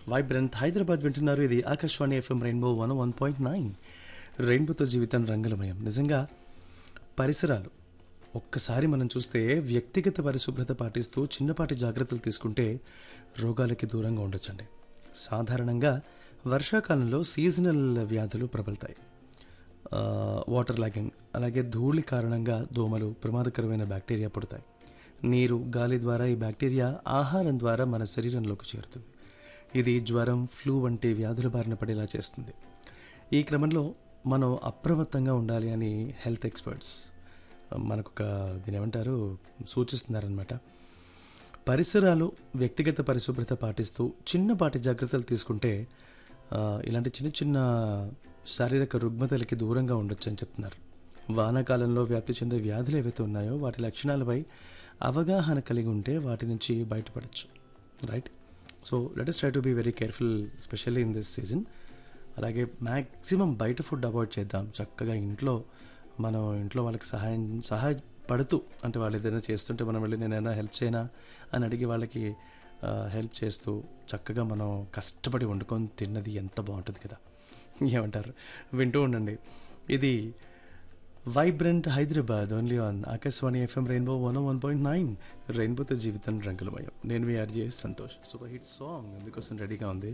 Vibrant Hyderabad వింటున్నారు. ఇది Akashvani FM rainbow 101.9. రెయిన్బోతో జీవితం రంగులమయం. నిజంగా పరిసరాలు ఒక్కసారి మనం చూస్తే వ్యక్తిగత పరిశుభ్రత పాటిస్తూ చిన్నపాటి జాగ్రత్తలు తీసుకుంటే రోగాలకి దూరంగా ఉండొచ్చండి. సాధారణంగా వర్షాకాలంలో సీజనల్ వ్యాధులు ప్రబలుతాయి. వాటర్ లాగింగ్, అలాగే ధూళి కారణంగా దోమలు, ప్రమాదకరమైన బ్యాక్టీరియా పుడతాయి. నీరు, గాలి ద్వారా ఈ బ్యాక్టీరియా ఆహారం ద్వారా మన శరీరంలోకి చేరుతుంది. ఇది జ్వరం, ఫ్లూ వంటి వ్యాధుల బారిన పడేలా చేస్తుంది. ఈ క్రమంలో మనం అప్రమత్తంగా ఉండాలి అని హెల్త్ ఎక్స్పర్ట్స్ మనకొక దీనేమంటారు సూచిస్తున్నారనమాట. పరిసరాలు, వ్యక్తిగత పరిశుభ్రత పాటిస్తూ చిన్నపాటి జాగ్రత్తలు తీసుకుంటే ఇలాంటి చిన్న చిన్న శారీరక రుగ్మతలకి దూరంగా ఉండొచ్చు అని చెప్తున్నారు. వానాకాలంలో వ్యాప్తి చెందే వ్యాధులు ఏవైతే ఉన్నాయో వాటి లక్షణాలపై అవగాహన కలిగి ఉంటే వాటి నుంచి బయటపడచ్చు. Right. So let us try to be very careful, specially in this season. అలాగే మ్యాక్సిమం బయట ఫుడ్ అవాయిడ్ చేద్దాం. చక్కగా మనం ఇంట్లో వాళ్ళకి సహాయపడుతూ, అంటే వాళ్ళు ఏదైనా చేస్తుంటే మనం వెళ్ళి నేనైనా హెల్ప్ చేయనా అని అడిగి వాళ్ళకి హెల్ప్ చేస్తూ చక్కగా మనం కష్టపడి వండుకొని తిన్నది ఎంత బాగుంటుంది కదా. ఏమంటారు? వింటూ ఉండండి. ఇది vibrant Hyderabad only on Akashvani FM rainbow 101.9. రెయిన్బోతో జీవితం రంగులమయం. నేను మీ RJ Santosh. Super hit song అందుకోసం రెడీగా ఉంది.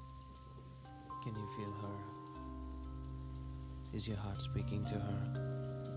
Can you feel her? Is your heart speaking to her?